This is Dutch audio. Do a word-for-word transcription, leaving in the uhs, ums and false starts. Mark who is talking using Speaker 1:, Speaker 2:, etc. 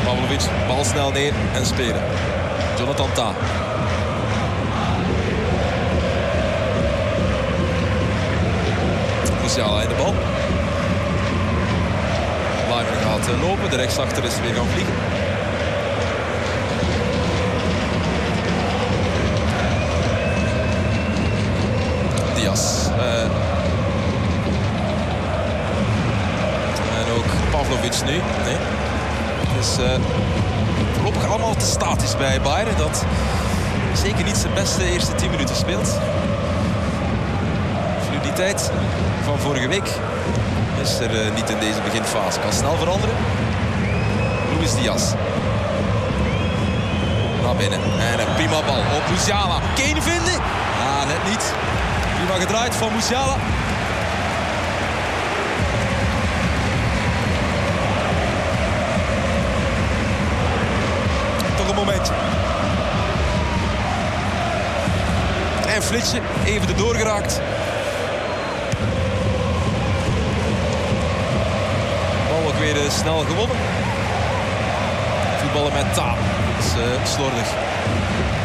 Speaker 1: Pavlovic, bal snel neer en spelen. Jonathan Tah. Musiala in de bal. Lyman gaat lopen, de rechtsachter is weer gaan vliegen. Diaz. Uh, en ook Pavlovic nu. Nee. Het is uh, voorlopig allemaal te statisch bij Bayern. Dat zeker niet zijn beste eerste tien minuten speelt. Fluiditeit van vorige week is er uh, niet in deze beginfase. Kan snel veranderen. Luis Diaz. Naar binnen. En een prima bal op Musiala. Kane vinden. Ah, net niet. Prima gedraaid van Musiala. Toch een momentje. En flitsje. Even erdoor geraakt. Bal ook weer uh, snel gewonnen. Voetballen met Tah. Dat is uh, slordig.